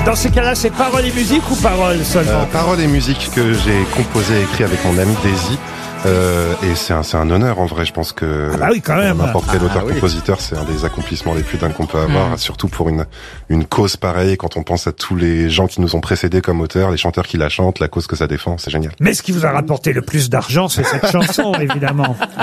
Dans ces cas-là, c'est paroles et musique ou paroles seulement? Paroles et musique que j'ai composé et écrit avec mon ami Daisy. Et c'est un honneur en vrai, je pense que bah oui, quand même. N'importe quel auteur-compositeur, c'est un des accomplissements les plus dingues qu'on peut avoir, surtout pour une cause pareille, quand on pense à tous les gens qui nous ont précédés comme auteurs, les chanteurs qui la chantent, la cause que ça défend, c'est génial. Mais ce qui vous a rapporté le plus d'argent, c'est cette chanson, évidemment.